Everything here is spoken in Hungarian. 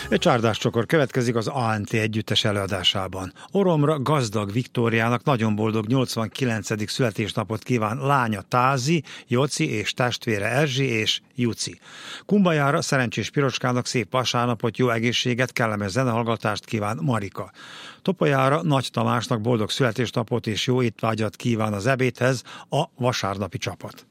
Egy csárdáscsokor következik az ANT együttes előadásában. Oromra Gazdag Viktóriának nagyon boldog 89. születésnapot kíván lánya Tázi, Joci és testvére Erzsi és Juci. Kumbajára Szerencsés Pirocskának szép vasárnapot, jó egészséget, kellemes zenehallgatást kíván Marika. Topolyára Nagy Tamásnak boldog születésnapot és jó étvágyat kíván az ebédhez a vasárnapi csapat.